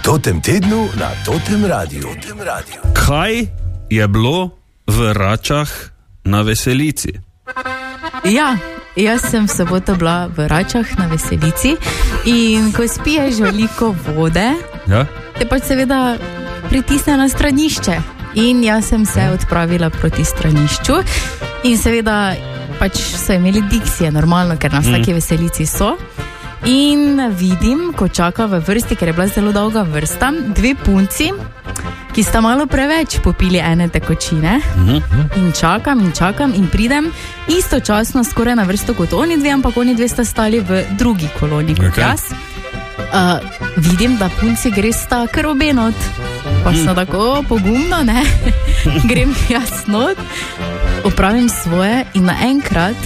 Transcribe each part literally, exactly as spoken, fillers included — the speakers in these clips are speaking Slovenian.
Totem tednu na Totem radiju. Totem radiju. Kaj je bilo v Račah na veselici? Ja, jaz sem v soboto bila v Račah na veselici in ko spiješ veliko vode, Ja? te pač seveda pritisne na stranišče. In jaz sem se odpravila proti stranišču in seveda pač so imeli diksije, normalno, ker na vsaki mm. veselici so. In vidim, ko čaka v vrsti, ker je bila zelo dolga vrsta, dve punci, ki sta malo preveč popili ene tekočine. Mm-hmm. In čakam in čakam in pridem istočasno skoraj na vrsto kot oni dve, ampak oni dve sta stali v drugi koloni kot Okay. jaz. Uh, vidim, da punci gre sta kar obe not. Pa sem mm. tako pogumno, ne? Grem jaz not, opravim svoje in naenkrat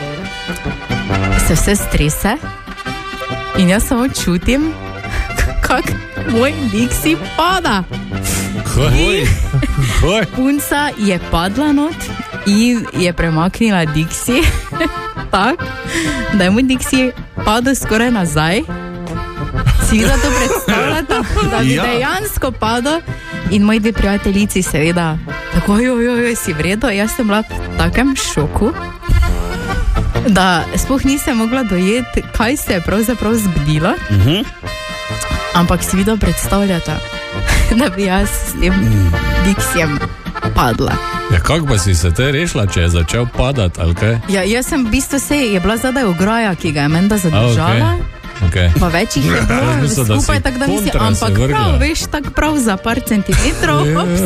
se vse strese in jaz samo čutim, kak moj diksi pada. Hoj, hoj. Punca je padla not in je premaknila diksi tako, da je moj diksi padel skoraj nazaj. Si za to predstavljata, da bi Ja. dejansko padel in moji dve prijateljici seveda tako, joj, joj, joj, si vredo, jaz sem bila v takem šoku, da sploh nisem mogla dojeti, kaj se je pravzaprav zgodilo, Mhm. ampak si videl predstavljata, da bi jaz s tem diksijem padla. Ja, kako pa si se te rešila, če je začel padati, ali kaj? Ja, jaz sem v bistvu se, je bila zadaj ograja, ki ga je menda zadržala. Okay. Pa več jih je bilo Mislim, da skupaj, si tako da mislim, kontra se ampak vrgla. prav, veš, tako prav za par centimetrov, hops.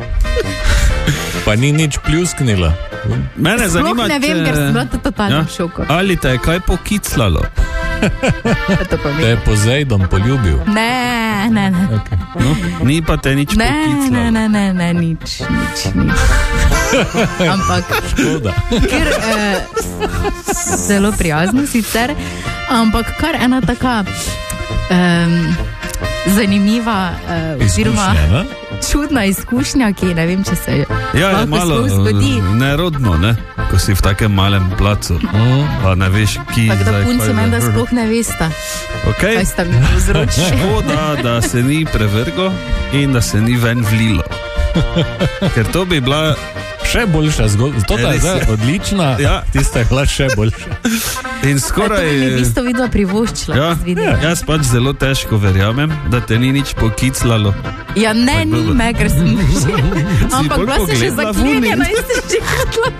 Pa ni nič pljusknila. Mene Sploh zanima, ne vem, če- ker sem bila totalno Ja. v šoku. Ali te je kaj pokiclalo? Kaj to pomeni? Te je Pozejdon poljubil. Ne, ne, ne. Okay. No, ni pa te nič Ne, pokiclalo. ne, ne, ne, ne, nič, nič, nič. Ampak, Škoda. ker eh, zelo prijazno sicer, ampak kar ena taka um, zanimiva uh, oziroma Izkušnja, ne? čudna izkušnja, ki ne vem, če se Ja, je lahko malo sploh zgodi. eh, nerodno, ne? Ko si v takem malem placu, Mm. pa ne veš, ki Tako da zdaj, punci kaj menda je. sploh ne vesta, Okay. kaj sta mi povzročili. Škoda, da se ni prevrgo in da se ni ven vlilo. Ker to bi bila. Še boljša zgodba. To je Res zdaj je. odlična, Ja. tista je bila še boljša. In To skoraj. bi mi v bistvu videla privoščila. Ja, Ja. jaz pač zelo težko verjamem, da te ni nič pokiclalo. ja, ne, ni dobro. me, ker sem že. Ampak bolj bila sem še pogledala zaklenjena vun in sem že hotla.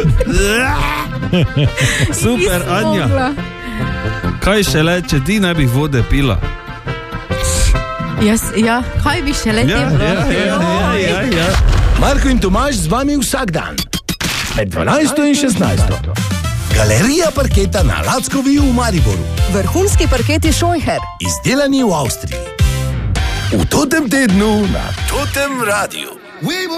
Super, Nisem Anja. mogla. Kaj šele, če ti ne bi vode pila? Jaz, ja, kaj bi še Ja, letel? ja, ja, ja, ja, ja. Marko in Tomaž z vami vsak dan. Med dvanajsto in šestnajsto. Galerija parketa na Lackovi v Mariboru. Vrhunski parketi Scheucher. Izdelani v Avstriji. V Totem tednu na Totem radiju.